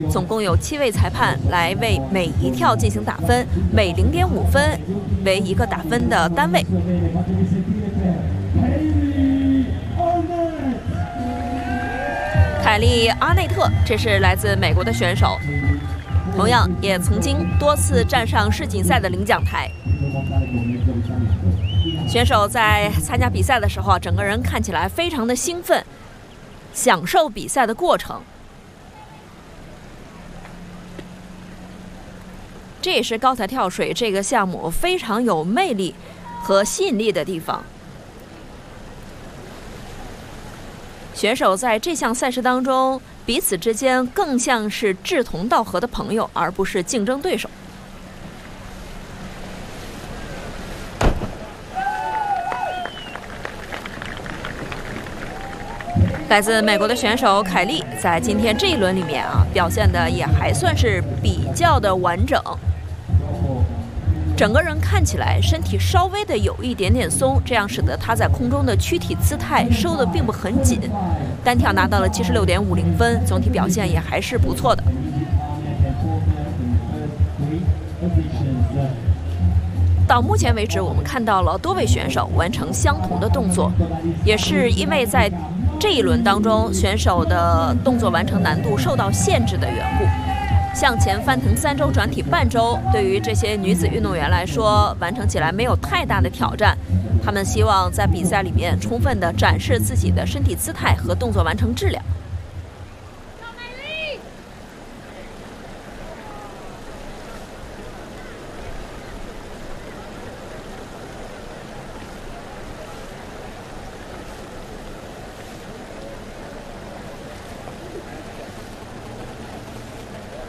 总共有7位裁判来为每一跳进行打分，每0.5分为一个打分的单位。凯利·阿内特，这是来自美国的选手，同样也曾经多次站上世锦赛的领奖台。选手在参加比赛的时候，整个人看起来非常的兴奋，享受比赛的过程。这也是高台跳水这个项目非常有魅力和吸引力的地方。选手在这项赛事当中，彼此之间更像是志同道合的朋友，而不是竞争对手。来自美国的选手凯利在今天这一轮里面表现的也还算是比较的完整，整个人看起来身体稍微的有一点点松，这样使得他在空中的躯体姿态收的并不很紧，单跳拿到了76.50分，总体表现也还是不错的。到目前为止，我们看到了多位选手完成相同的动作，也是因为在这一轮当中，选手的动作完成难度受到限制的缘故。向前翻腾3周转体半周，对于这些女子运动员来说，完成起来没有太大的挑战。她们希望在比赛里面充分的展示自己的身体姿态和动作完成质量。